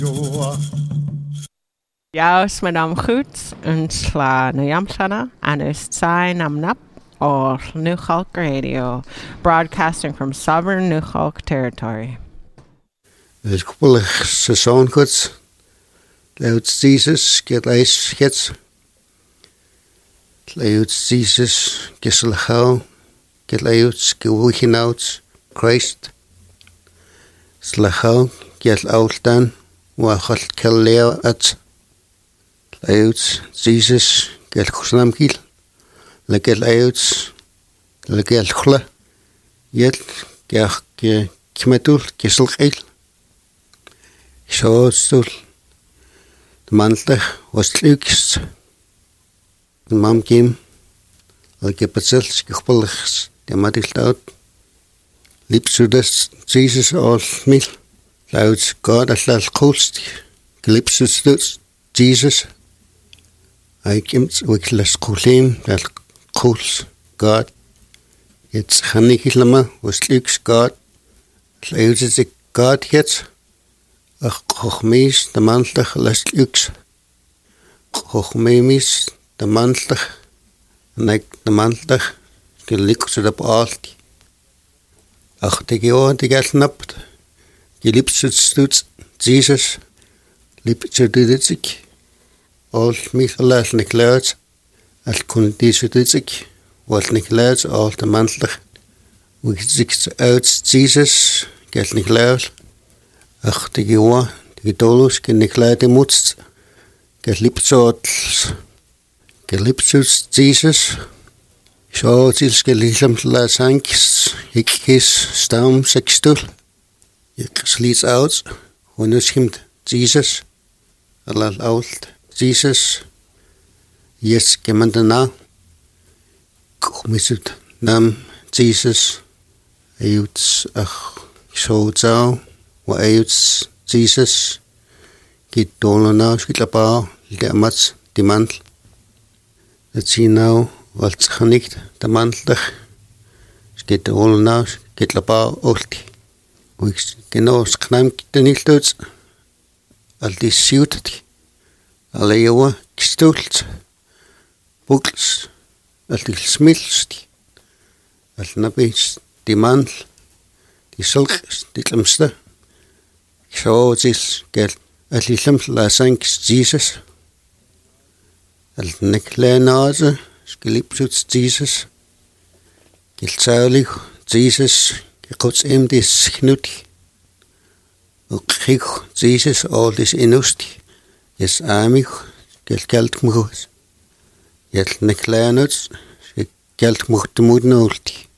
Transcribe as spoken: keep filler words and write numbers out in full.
Jaus madam goed en sla na yamshana and is sign am nap or New Hulk Radio, broadcasting from sovereign New Hulk territory. Het koppelig seizoen goed. Leut Jesus get ice hits. Leut Jesus giselhau get leut gewuchen out Christ. Slachau get outdan wa halt kelleo at leut Jesus get kusnamkil. Lekel leut lekel khla yet gach ke kmetul giselgil. Shostul Mandag was luks. De mam kim. Al ke patsel skipeligs. De matil out. Lip sudas Jesus all mil. Louds God al coast. Glipsus Jesus. I kimt wiklas kulim al kools God. It's hanikilama was luks God. Louds is God yet. Ach Chochmees de mandag les luks. Chochmees de mandag. En ik de mandag. De luks op alt. Ach de geoor de geld napt. Je liep zit stoets. Jesus. Liep zit dit ik. Al mij laat niet luid. Al kon die zit dit ik. Wat niet luid al de mandag. Hoe ziet uit Jesus. Geld niet luid. Ach, de geoor, de dolus, ken ik leid moest. Gelipsots, gelipsots Jesus. Zo, zils gelisam la sankis, ik kis stam sextul. Ik sliet uit, hoe schimt Jesus. Alal oud, Jesus. Yes, gemandana. Komisut nam Jesus. Ayuts, ach, zo zou. Wa ayuts Jesus git dolana skitlapa de mats die mantel dat zien nou wat genikt de mantel skit dolana skitlapa olt ik genau sknam de niet doet al die siut alle joa gestult buks al die smilst al nabis die mantel die sulk die klemste Zo is gel al islam la sanks Jesus al neklenaze skilipsuts Jesus gel saulig Jesus gekots em dis knut ook gek Jesus al dis inust is amig gel geld moes gel neklenuts geld mocht moet nodig